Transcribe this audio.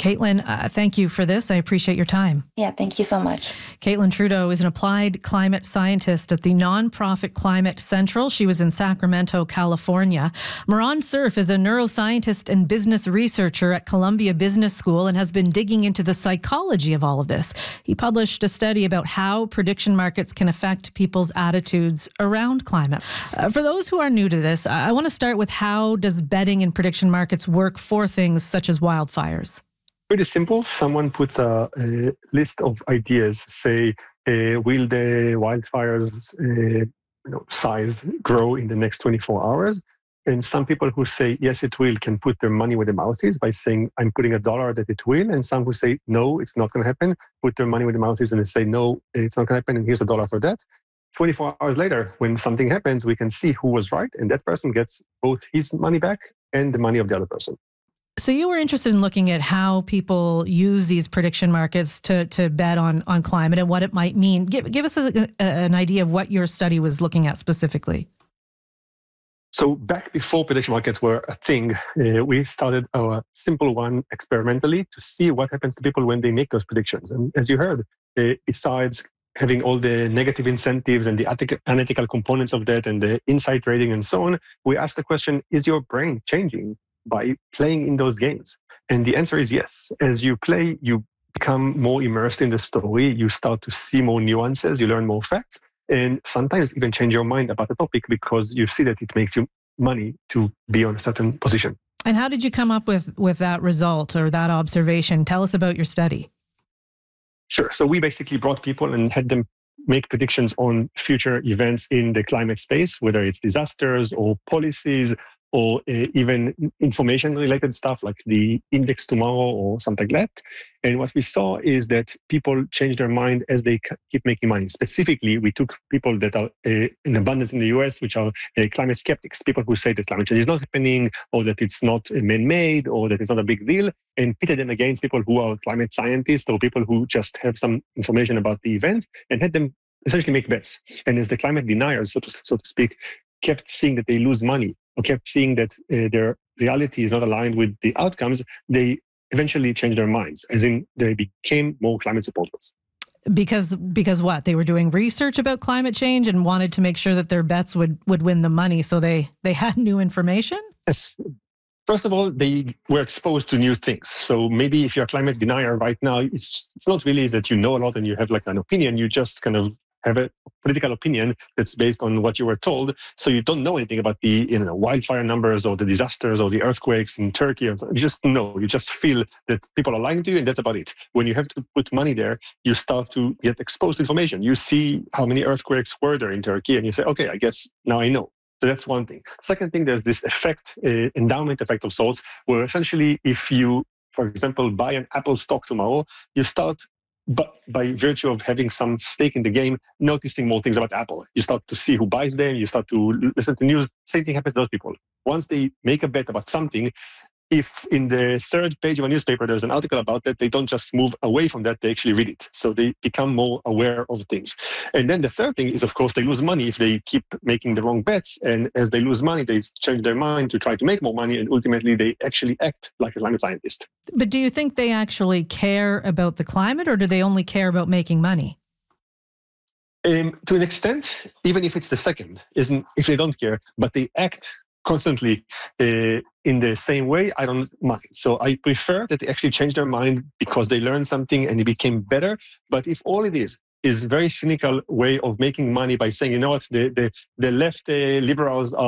Caitlin, thank you for this. I appreciate your time. Yeah, thank you so much. Caitlin Trudeau is an applied climate scientist at the nonprofit Climate Central. She was in Sacramento, California. Moran Cerf is a neuroscientist and business researcher at Columbia Business School and has been digging into the psychology of all of this. He published a study about how prediction markets can affect people's attitudes around climate. For those who are new to this, I want to start with how does betting in prediction markets work for things such as wildfires? Pretty simple. Someone puts a list of ideas, say, will the wildfires size grow in the next 24 hours? And some people who say, yes, it will, can put their money where the mouth is by saying, I'm putting $1 that it will. And some who say, no, it's not going to happen, put their money where the mouth is and they say, no, it's not going to happen, and here's $1 for that. 24 hours later, when something happens, we can see who was right, and that person gets both his money back and the money of the other person. So you were interested in looking at how people use these prediction markets to bet on climate and what it might mean. Give us an idea of what your study was looking at specifically. So back before prediction markets were a thing, we started a simple one experimentally to see what happens to people when they make those predictions. And as you heard, besides having all the negative incentives and the unethical components of that and the insight rating and so on, we asked the question, is your brain changing by playing in those games? And the answer is yes. As you play, you become more immersed in the story. You start to see more nuances. You learn more facts, and sometimes even change your mind about the topic because you see that it makes you money to be on a certain position. And how did you come up with that result or that observation? Tell us about your study. Sure. So we basically brought people and had them make predictions on future events in the climate space, whether it's disasters or policies, or even information-related stuff like the index tomorrow or something like that. And what we saw is that people change their mind as they keep making money. Specifically, we took people that are in abundance in the US, which are climate skeptics, people who say that climate change is not happening, or that it's not man-made, or that it's not a big deal, and pitted them against people who are climate scientists or people who just have some information about the event, and had them essentially make bets. And as the climate deniers, so to speak, kept seeing that they lose money, or kept seeing that their reality is not aligned with the outcomes, they eventually changed their minds, as in they became more climate supporters. Because what? They were doing research about climate change and wanted to make sure that their bets would win the money, so they had new information? First of all, they were exposed to new things. So maybe if you're a climate denier right now, it's not really that you know a lot and you have like an opinion, you just kind of have a political opinion that's based on what you were told. So you don't know anything about the wildfire numbers or the disasters or the earthquakes in Turkey. You just know, you just feel that people are lying to you, and that's about it. When you have to put money there, you start to get exposed to information. You see how many earthquakes were there in Turkey, and you say, okay, I guess now I know. So that's one thing. Second thing, there's this effect, endowment effect of sorts, where essentially if you, for example, buy an Apple stock tomorrow, you start, but by virtue of having some stake in the game, noticing more things about Apple. You start to see who buys them, you start to listen to news. Same thing happens to those people. Once they make a bet about something, if in the third page of a newspaper there's an article about that, they don't just move away from that, they actually read it. So they become more aware of things. And then the third thing is, of course, they lose money if they keep making the wrong bets. And as they lose money, they change their mind to try to make more money. And ultimately, they actually act like a climate scientist. But do you think they actually care about the climate, or do they only care about making money? To an extent, even if it's the second, if they don't care, but they act constantly in the same way, I don't mind. So I prefer that they actually change their mind because they learned something and it became better. But if all it is a very cynical way of making money by saying, you know what, the left liberals are